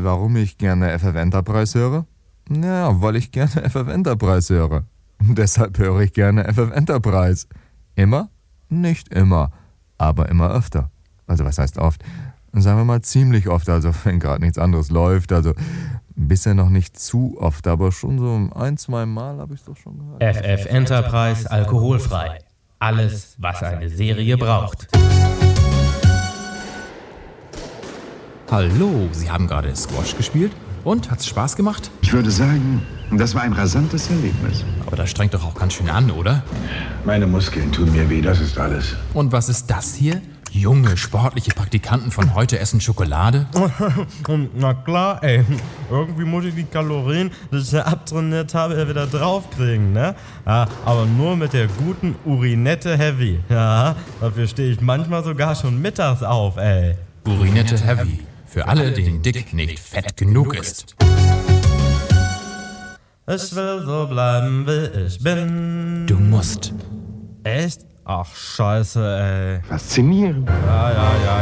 Warum ich gerne FF Enterprise höre? Ja, weil ich gerne FF Enterprise höre. Deshalb höre ich gerne FF Enterprise. Immer? Nicht immer, aber immer öfter. Also was heißt oft? Sagen wir mal ziemlich oft, also wenn gerade nichts anderes läuft. Also bisher noch nicht zu oft, aber schon so 1-2 Mal habe ich es doch schon gehört. FF Enterprise alkoholfrei. Alles, was eine Serie braucht. Hallo, Sie haben gerade Squash gespielt? Und, hat's Spaß gemacht? Ich würde sagen, das war ein rasantes Erlebnis. Aber das strengt doch auch ganz schön an, oder? Meine Muskeln tun mir weh, das ist alles. Und was ist das hier? Junge, sportliche Praktikanten von heute essen Schokolade? Na klar, ey. Irgendwie muss ich die Kalorien, die ich ja abtrainiert habe, ja wieder draufkriegen, ne? Ja, aber nur mit der guten Urinette Heavy. Ja, dafür stehe ich manchmal sogar schon mittags auf, ey. Urinette Heavy. Für alle, denen dick nicht fett genug ist. Ich will so bleiben, wie ich bin. Du musst. Echt? Ach, scheiße, ey. Faszinierend. Ja,